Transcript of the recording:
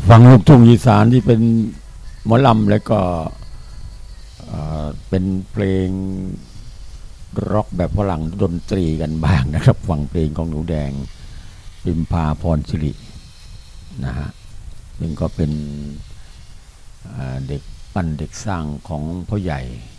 ฟังลูกทุ่งอีสานที่เป็นหมอลำแล้วก็เป็นเพลงร็อกแบบฝรั่งดนตรีกันบ้างนะครับฟังเพลงของหนูแดงพิมพาพรสิรินะฮะซึ่งก็เป็นเด็กปั้นเด็กสร้างของพ่อใหญ่